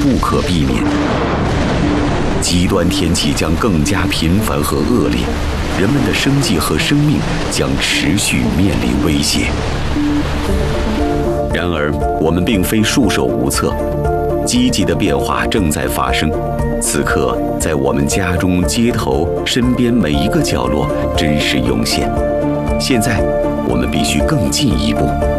不可避免。极端天气将更加频繁和恶劣，人们的生计和生命将持续面临威胁。然而，我们并非束手无策，积极的变化正在发生。此刻，在我们家中、街头、身边每一个角落，真实涌现。现在，我们必须更进一步，